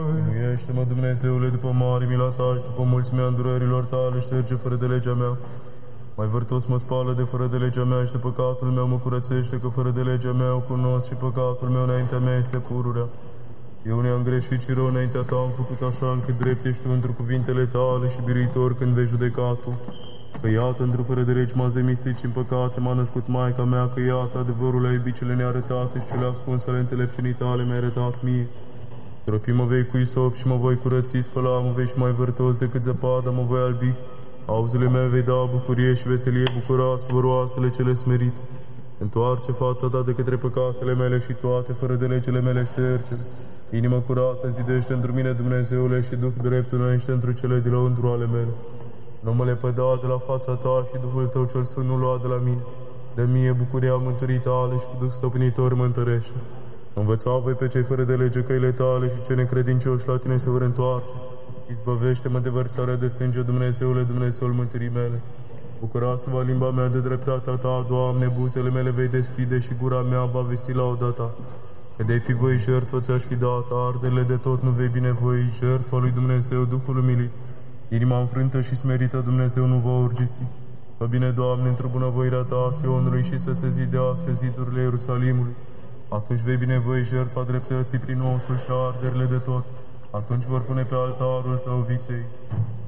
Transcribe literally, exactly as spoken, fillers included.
Miluiește-mă, Dumnezeule, după mare mila ta și după mulțimea îndurărilor tale, șterge fără de legea mea. Mai vărtos mă spală de fără de legea mea și de păcatul meu mă curățește, că fără de legea mea o cunosc și păcatul meu înaintea mea este pururea. Eu ne-am greșit și rău înaintea ta am făcut așa încât drept ești tu într cuvintele tale și biruitor când vei judeca tu. Că iată, într-o fără de legi m-a zemislit și în păcate m-a născut Maica mea, că iată, adevărul a iubit cele nearătate și cele ascunse ale înțelepciunii tale mi-ai arătat mie. Stropi mă vei cu isop și mă voi curăți, spăla mă vei și mai vărtos decât zăpada mă voi albi. Auzele mele vei da bucurie și veselie bucuroasă, văroasele cele smerite. Întoarce fața ta de către păcatele mele și toate fără de legile mele șterge. Inima curată zidește într mine, Dumnezeule, și Duh drept unește într cele de lăuntru ale mele. Nu mă lepăda de la fața ta și Duhul tău cel sfânt nu lua de la mine. De mie bucuria mântuirii tale și cu Duh stăpânitor mă întărește. Învăța voi pe cei fără de lege căile tale și cei necredincioși la tine se vor întoarce. Izbăvește-mă de vărsarea de sânge, Dumnezeule, Dumnezeul mântuirii mele. Bucura-se-va limba mea de dreptatea ta, Doamne, buzele mele vei deschide și gura mea va vesti lauda ta. Că de-ai fi voi jertfă ți-aș fi dat, arderile de tot nu vei binevoi, jertfa lui Dumnezeu, Duhul umilit. Inima înfrântă și smerită Dumnezeu nu va urgisi. Fă bine, Doamne, într-o bunăvoirea ta Sionului și să se zidească zidurile Ierusalimului. Atunci vei binevoi jertfa dreptății prin osul și arderile de tot. Atunci vor pune pe altarul tău viței.